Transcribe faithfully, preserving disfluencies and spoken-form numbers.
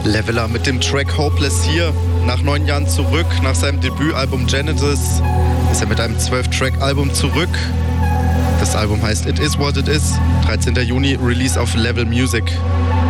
Leveler mit dem Track Hopeless hier. Nach neun Jahren zurück, nach seinem Debütalbum Genesis, ist er mit einem zwölf-Track-Album zurück. Das Album heißt It Is What It Is. dreizehnter Juni, Release auf Level Music.